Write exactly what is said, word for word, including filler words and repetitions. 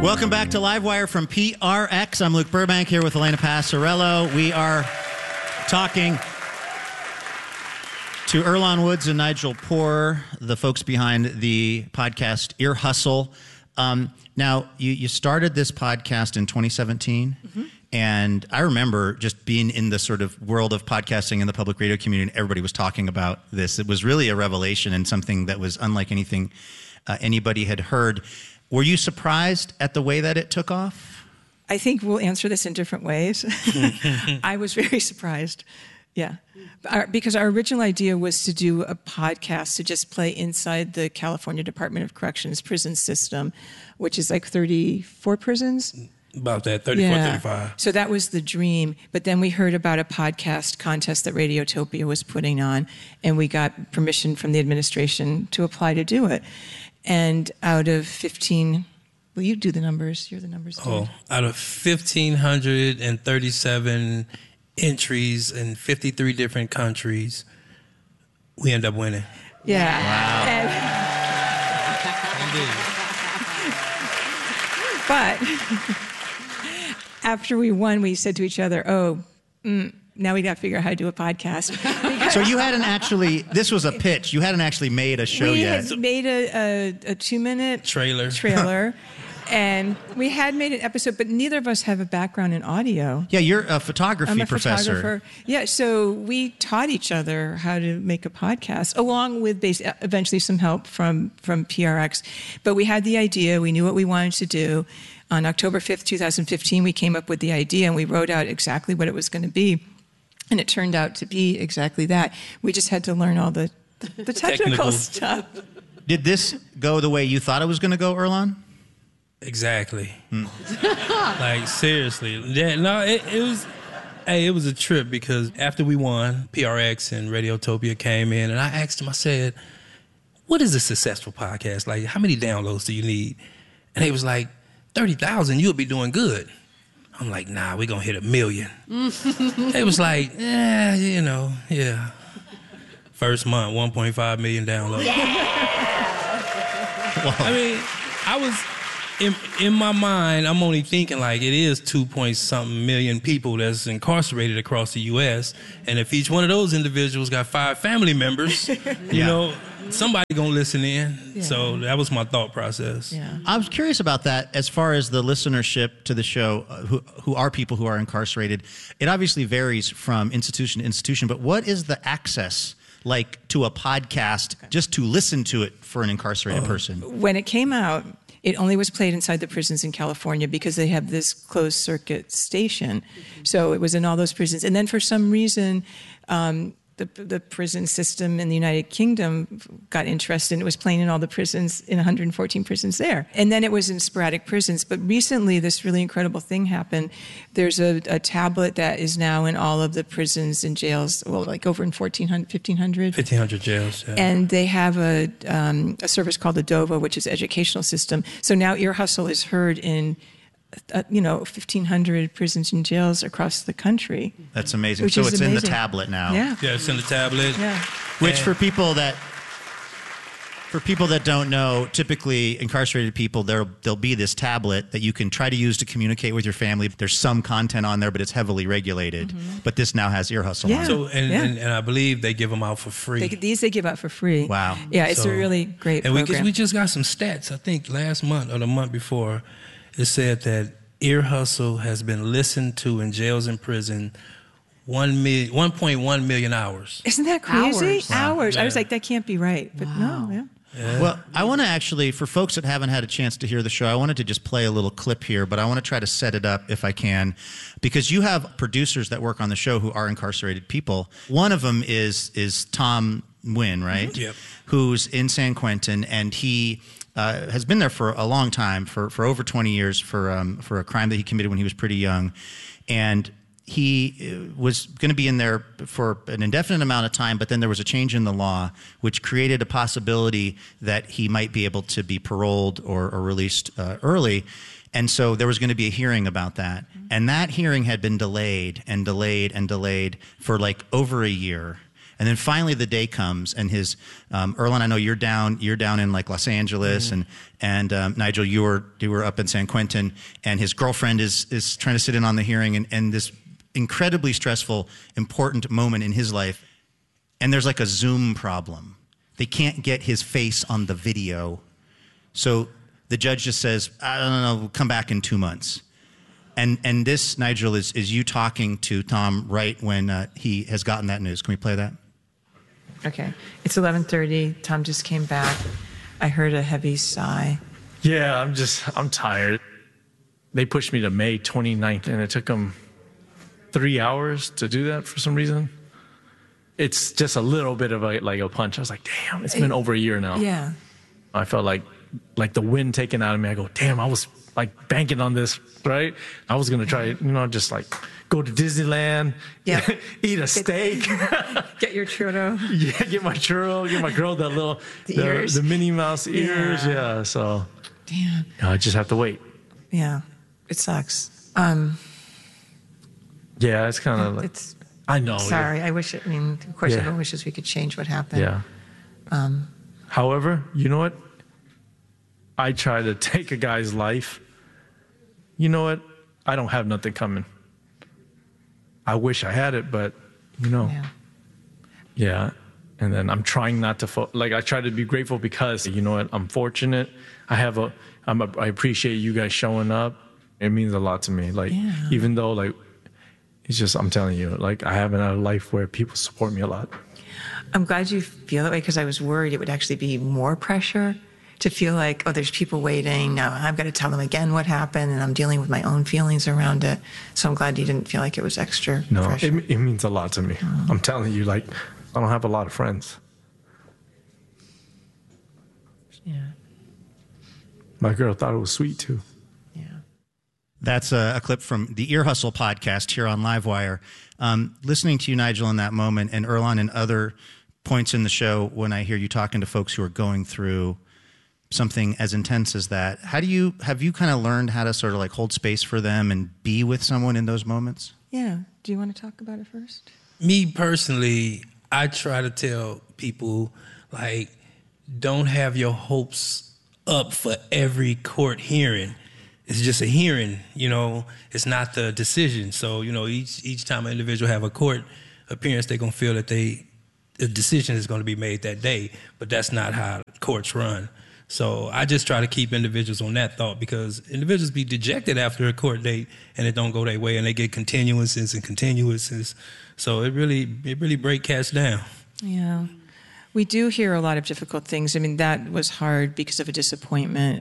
Welcome back to Livewire from P R X. I'm Luke Burbank here with Elena Passarello. We are talking to Earlonne Woods and Nigel Poor, the folks behind the podcast Ear Hustle. Um, now, you, you started this podcast in twenty seventeen, mm-hmm. and I remember just being in the sort of world of podcasting in the public radio community, and everybody was talking about this. It was really a revelation and something that was unlike anything uh, anybody had heard. Were you surprised at the way that it took off? I think we'll answer this in different ways. I was very surprised. Yeah. Our, because our original idea was to do a podcast to just play inside the California Department of Corrections prison system, which is like thirty-four prisons. About that, thirty-four, yeah. thirty-five. So that was the dream. But then we heard about a podcast contest that Radiotopia was putting on, and we got permission from the administration to apply to do it. And out of fifteen, well, you do the numbers. You're the numbers dude. Oh, out of one thousand five hundred thirty-seven entries in fifty-three different countries, we end up winning. Yeah. Wow. And, but after we won, we said to each other, oh, mm, now we got to figure out how to do a podcast. So you hadn't actually, this was a pitch. You hadn't actually made a show we yet. had made a, a, a two-minute Trailer. trailer. And we had made an episode, but neither of us have a background in audio. Yeah, you're a photography I'm a professor. photographer. Yeah, so we taught each other how to make a podcast, along with base, eventually some help from, from P R X. But we had the idea. We knew what we wanted to do. On October fifth, twenty fifteen, we came up with the idea, and we wrote out exactly what it was going to be. And it turned out to be exactly that. We just had to learn all the, the, the technical, Technical. stuff. Did this go the way you thought it was going to go, Earlonne? Exactly. Hmm. Like, seriously. Yeah, no, it, it was, hey, it was a trip because after we won, P R X and Radiotopia came in, and I asked them, I said, what is a successful podcast? Like, how many downloads do you need? And they was like, thirty thousand, you'll be doing good. I'm like, nah, we're going to hit a million. They was like, yeah, you know, yeah. First month, one point five million downloads. Yeah! I mean, I was, in, in my mind, I'm only thinking like it is two point something million people that's incarcerated across the U S. And if each one of those individuals got five family members, you Yeah. know, somebody gonna listen in. Yeah. So that was my thought process. Yeah. I was curious about that as far as the listenership to the show, uh, who, who are people who are incarcerated. It obviously varies from institution to institution, but what is the access like to a podcast just to listen to it for an incarcerated Oh. person? When it came out, it only was played inside the prisons in California because they have this closed circuit station. So it was in all those prisons. And then for some reason, um, the, the prison system in the United Kingdom got interested, and it was playing in all the prisons, in one hundred fourteen prisons there. And then it was in sporadic prisons. But recently, this really incredible thing happened. There's a, a tablet that is now in all of the prisons and jails, well, like over in fourteen hundred, fifteen hundred. fifteen hundred jails, yeah. And they have a, um, a service called the DOVA, which is educational system. So now Ear Hustle is heard in, uh, you know, fifteen hundred prisons and jails across the country. That's amazing. Which So is it's in the amazing. tablet now. Yeah. Yeah, it's in the tablet. Yeah. Which And- for people that for people that don't know, typically incarcerated people, there there'll be this tablet that you can try to use to communicate with your family. There's some content on there, but it's heavily regulated. Mm-hmm. But this now has Ear Hustle Yeah. on it. So, and, Yeah. and, and I believe they give them out for free. They, these they give out for free. Wow. Yeah, it's So- a really great And we, program. we just got some stats, I think last month or the month before, it said that Ear Hustle has been listened to in jails and prison one mil, one point one million hours. Isn't that crazy? Hours. Wow. Hours. I was Yeah. like, that can't be right. But no, yeah. Well, I want to actually, for folks that haven't had a chance to hear the show, I wanted to just play a little clip here, but I want to try to set it up if I can, because you have producers that work on the show who are incarcerated people. One of them is is Tom Nguyen, right? Mm-hmm. Yep. Who's in San Quentin, and he uh, has been there for a long time, for, for over twenty years, for um, for a crime that he committed when he was pretty young, and he was going to be in there for an indefinite amount of time, but then there was a change in the law which created a possibility that he might be able to be paroled or, or released uh, early. And so there was going to be a hearing about that. And that hearing had been delayed and delayed and delayed for like over a year. And then finally the day comes, and his um, Earlonne, I know you're down you're down in like Los Angeles, mm-hmm. and and um, Nigel, you were you were up in San Quentin, and his girlfriend is is trying to sit in on the hearing, and, and this incredibly stressful, important moment in his life, and there's like a Zoom problem. They can't get his face on the video, so the judge just says, I don't know, we'll come back in two months. And and this, Nigel, is, is you talking to Tom right when uh, he has gotten that news. Can we play that? Okay. It's eleven thirty. Tom just came back. I heard a heavy sigh. Yeah, I'm just, I'm tired. They pushed me to May twenty-ninth, and it took them three hours to do that for some reason. It's just a little bit of a, like a punch. I was like, damn, it's been over a year now. Yeah. I felt like, like the wind taken out of me. I go, damn, I was like banking on this, right? I was going to try, you know, just like go to Disneyland, yeah. eat a steak. Get your churro. Yeah, get my churro, get my girl that little, the, the, ears. the Minnie Mouse ears. Yeah, Yeah. yeah so. Damn. You know, I just have to wait. Yeah, it sucks. Um, yeah, it's kind of like, it's, I know. sorry, yeah. I wish, it, I mean, of course, Yeah. everyone wishes we could change what happened. Yeah. Um, However, you know what? I try to take a guy's life. You know what? I don't have nothing coming. I wish I had it, but you know. yeah. Yeah. And then I'm trying not to, fo- like, I try to be grateful because, you know what? I'm fortunate. I have a, I'm a, I appreciate you guys showing up. It means a lot to me. Like, Yeah. even though, like, it's just, I'm telling you, like, I haven't had a life where people support me a lot. I'm glad you feel that way because I was worried it would actually be more pressure to feel like, oh, there's people waiting. Now I've got to tell them again what happened, and I'm dealing with my own feelings around it. So I'm glad you didn't feel like it was extra No, pressure. it, it means a lot to me. Oh. I'm telling you, like, I don't have a lot of friends. Yeah. My girl thought it was sweet too. Yeah. That's a, a clip from the Ear Hustle podcast here on Livewire. Um, listening to you, Nigel, in that moment, and Earlonne, and other points in the show when I hear you talking to folks who are going through something as intense as that, how do you have you kind of learned how to sort of like hold space for them and be with someone in those moments? Yeah. Do you want to talk about it first? Me personally, I try to tell people, like, don't have your hopes up for every court hearing. It's just a hearing, you know. It's not the decision. So, you know, each each time an individual have a court appearance, they're going to feel that they the decision is going to be made that day. But that's not how courts run. So I just try to keep individuals on that thought because individuals be dejected after a court date and it don't go their way and they get continuances and continuances. So it really it really break cats down. Yeah. We do hear a lot of difficult things. I mean, that was hard because of a disappointment